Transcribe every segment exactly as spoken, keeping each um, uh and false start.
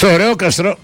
Στο ωραίο Καστρό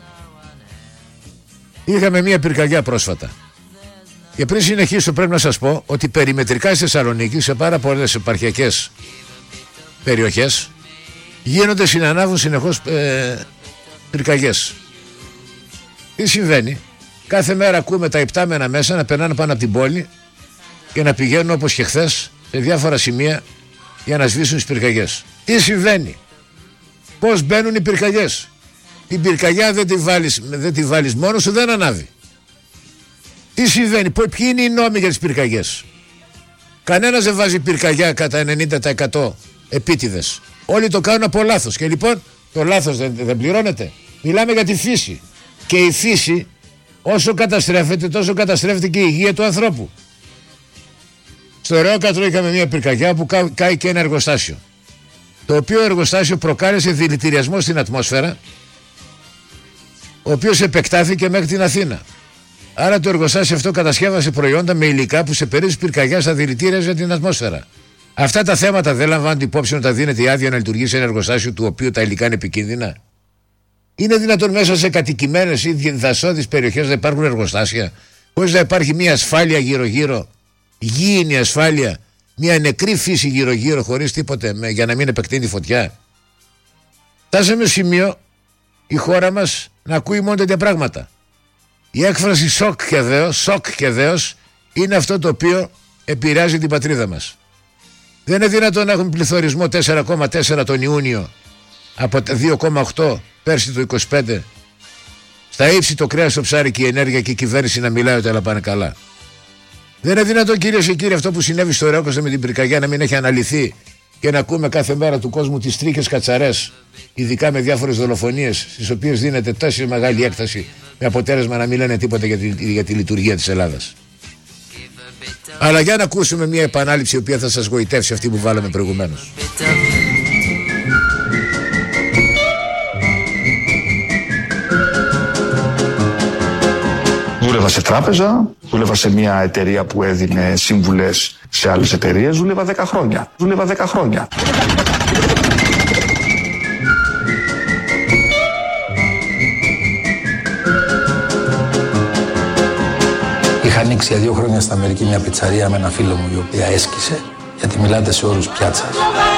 είχαμε μια πυρκαγιά πρόσφατα. Και πριν συνεχίσω πρέπει να σας πω ότι περιμετρικά στη Θεσσαλονίκη, σε πάρα πολλές επαρχιακές περιοχές, γίνονται, συνανάβουν συνεχώς ε, πυρκαγιές. Τι συμβαίνει? Κάθε μέρα ακούμε τα υπτάμενα μέσα να περνάνε πάνω από την πόλη και να πηγαίνουν όπως και χθες σε διάφορα σημεία για να σβήσουν τις πυρκαγιές. Τι συμβαίνει? Πώς μπαίνουν οι πυρκαγιές? Την πυρκαγιά δεν τη βάλεις, δεν τη βάλεις μόνος σου, δεν ανάβει. Τι συμβαίνει? Ποιοι είναι οι νόμοι για τις πυρκαγιές? Κανένας δεν βάζει πυρκαγιά κατά ενενήντα τοις εκατό επίτηδες. Όλοι το κάνουν από λάθος. Και λοιπόν το λάθος δεν, δεν πληρώνεται. Μιλάμε για τη φύση. Και η φύση όσο καταστρέφεται, τόσο καταστρέφεται και η υγεία του ανθρώπου. Στο Ρεόκατρο είχαμε μια πυρκαγιά που κά, κάει και ένα εργοστάσιο. Το οποίο εργοστάσιο προκάλεσε δηλητηριασμό στην ατμόσφαιρα, ο οποίος επεκτάθηκε μέχρι την Αθήνα. Άρα το εργοστάσιο αυτό κατασκεύασε προϊόντα με υλικά που σε περίπτωση πυρκαγιάς θα δηλητήριαζε την ατμόσφαιρα. Αυτά τα θέματα δεν λαμβάνουν υπόψη όταν δίνεται η άδεια να λειτουργήσει ένα εργοστάσιο του οποίου τα υλικά είναι επικίνδυνα? Είναι δυνατόν μέσα σε κατοικημένες ή δασώδεις περιοχές να υπάρχουν εργοστάσια, χωρίς να υπάρχει μια ασφάλεια γύρω-γύρω, γήινη ασφάλεια, μια νεκρή φύση γύρω-γύρω, χωρίς τίποτε με, για να μην επεκτείνει φωτιά? Φτάσαμε στο σημείο η χώρα μας να ακούει μόνο τέτοια πράγματα. Η έκφραση σοκ και δέος, σοκ και δέος είναι αυτό το οποίο επηρεάζει την πατρίδα μας. Δεν είναι δυνατόν να έχουμε πληθωρισμό τέσσερα κόμμα τέσσερα τον Ιούνιο από δύο κόμμα οκτώ πέρσι το είκοσι πέντε. Στα ύψη το κρέας, το ψάρι και η ενέργεια και η κυβέρνηση να μιλάει ότι όλα πάνε καλά. Δεν είναι δυνατόν, κυρίες και κύριοι, αυτό που συνέβη στο Ρεόκαστρο με την πυρκαγιά να μην έχει αναλυθεί και να ακούμε κάθε μέρα του κόσμου τις τρίκες κατσαρές, ειδικά με διάφορες δολοφονίες στις οποίες δίνεται τόσο μεγάλη έκταση, με αποτέλεσμα να μην λένε τίποτα για τη, για τη λειτουργία της Ελλάδας. Αλλά για να ακούσουμε μια επανάληψη η οποία θα σας γοητεύσει, αυτή που βάλαμε προηγουμένως. Δούλευα σε τράπεζα, δούλευα σε μια εταιρεία που έδινε σύμβουλες σε άλλες εταιρείες, δούλευα δέκα χρόνια. Δούλευα δέκα χρόνια. Είχα ανοίξει για δύο χρόνια στην Αμερική μια πιτσαρία με ένα φίλο μου, η οποία έσκησε, γιατί μιλάτε σε όρους πιάτσας.